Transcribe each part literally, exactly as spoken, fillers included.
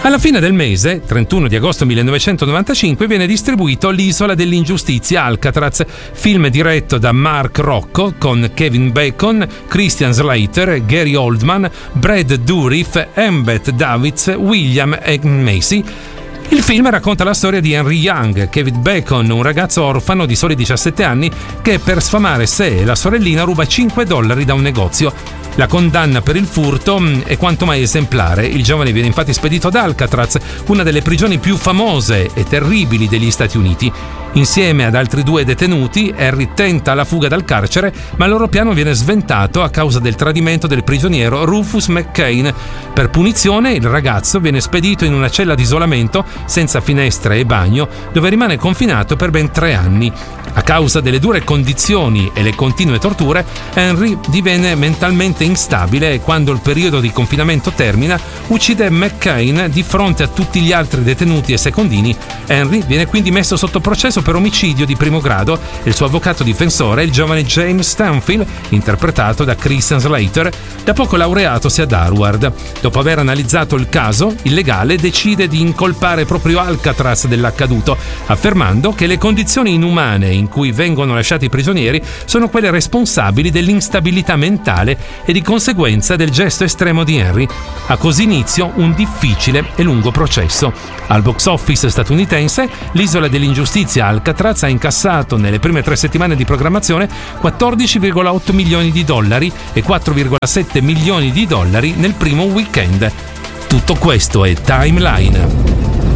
Alla fine del mese, trentuno di agosto millenovecentonovantacinque, viene distribuito L'isola dell'ingiustizia Alcatraz, film diretto da Mark Rocco con Kevin Bacon, Christian Slater, Gary Oldman, Brad Dourif, Embeth Davids, William e Macy. Il film racconta la storia di Henry Young, Kevin Bacon, un ragazzo orfano di soli diciassette anni che per sfamare sé e la sorellina ruba cinque dollari da un negozio. La condanna per il furto è quanto mai esemplare. Il giovane viene infatti spedito ad Alcatraz, una delle prigioni più famose e terribili degli Stati Uniti. Insieme ad altri due detenuti, Henry tenta la fuga dal carcere, ma il loro piano viene sventato a causa del tradimento del prigioniero Rufus McCain. Per punizione, il ragazzo viene spedito in una cella di isolamento senza finestre e bagno, dove rimane confinato per ben tre anni. A causa delle dure condizioni e le continue torture, Henry diviene mentalmente instabile e quando il periodo di confinamento termina, uccide McCain di fronte a tutti gli altri detenuti e secondini. Henry viene quindi messo sotto processo per omicidio di primo grado e il suo avvocato difensore è il giovane James Stanfield, interpretato da Christian Slater, da poco laureatosi ad Harvard. Dopo aver analizzato il caso, il legale decide di incolpare proprio Alcatraz dell'accaduto, affermando che le condizioni inumane in cui vengono lasciati i prigionieri sono quelle responsabili dell'instabilità mentale e di conseguenza del gesto estremo di Henry. Ha così inizio un difficile e lungo processo. Al box office statunitense, L'isola dell'ingiustizia Alcatraz ha incassato nelle prime tre settimane di programmazione quattordici virgola otto milioni di dollari e quattro virgola sette milioni di dollari nel primo weekend. Tutto questo è Timeline.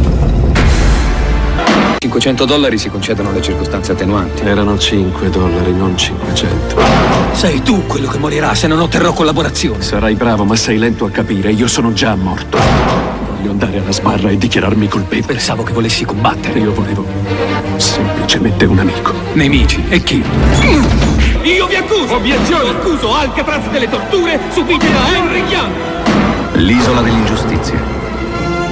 cinquecento dollari si concedono le circostanze attenuanti. Erano cinque dollari, non cinquecento. Sei tu quello che morirà se non otterrò collaborazione. Sarai bravo, ma sei lento a capire. Io sono già morto. Voglio andare alla sbarra e dichiararmi colpevole. Pensavo che volessi combattere. Io volevo semplicemente un amico. Nemici? E chi? Io vi accuso! Obiezione! Accuso Alcatraz delle torture subite da Henry Young! L'isola dell'ingiustizia.